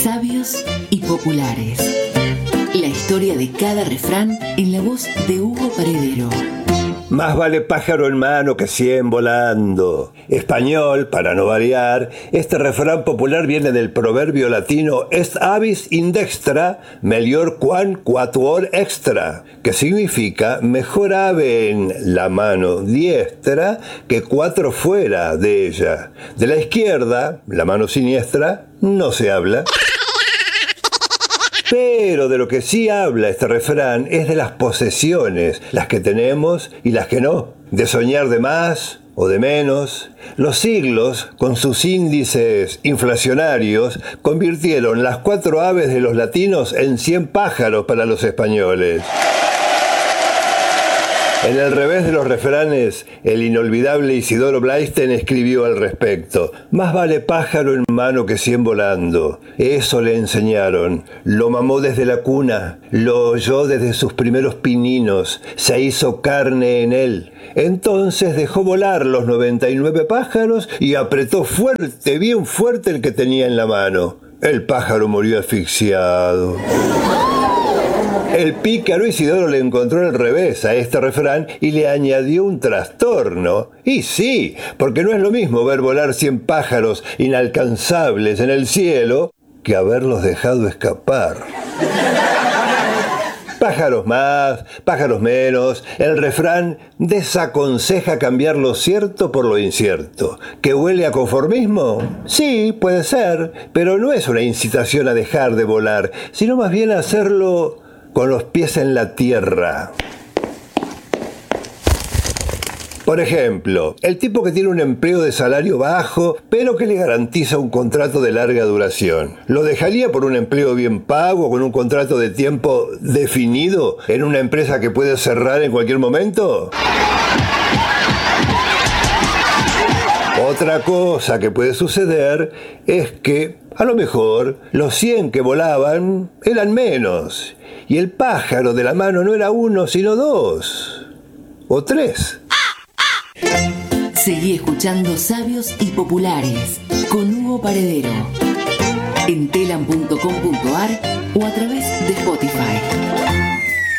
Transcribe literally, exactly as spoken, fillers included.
Sabios y populares. La historia de cada refrán en la voz de Hugo Paredero. Más vale pájaro en mano que cien volando. Español, para no variar, este refrán popular viene del proverbio latino est avis in dextra melior quam quatuor extra, que significa mejor ave en la mano diestra que cuatro fuera de ella. De la izquierda, la mano siniestra, no se habla. Pero de lo que sí habla este refrán es de las posesiones, las que tenemos y las que no, de soñar de más o de menos. Los siglos, con sus índices inflacionarios, convirtieron las cuatro aves de los latinos en cien pájaros para los españoles. En el revés de los refranes, el inolvidable Isidoro Blaisten escribió al respecto: más vale pájaro en mano que cien volando. Eso le enseñaron. Lo mamó desde la cuna, lo oyó desde sus primeros pininos, se hizo carne en él. Entonces dejó volar los noventa y nueve pájaros y apretó fuerte, bien fuerte el que tenía en la mano. El pájaro murió asfixiado. El pícaro Isidoro le encontró el revés a este refrán y le añadió un trastorno. Y sí, porque no es lo mismo ver volar cien pájaros inalcanzables en el cielo que haberlos dejado escapar. Pájaros más, pájaros menos, el refrán desaconseja cambiar lo cierto por lo incierto. ¿Que huele a conformismo? Sí, puede ser, pero no es una incitación a dejar de volar, sino más bien a hacerlo con los pies en la tierra. Por ejemplo, el tipo que tiene un empleo de salario bajo, pero que le garantiza un contrato de larga duración, ¿lo dejaría por un empleo bien pago, con un contrato de tiempo definido, en una empresa que puede cerrar en cualquier momento? Otra cosa que puede suceder es que, a lo mejor, los cien que volaban eran menos, y el pájaro de la mano no era uno, sino dos, o tres. Seguí escuchando Sabios y Populares con Hugo Paredero en telam punto com punto ar o a través de Spotify.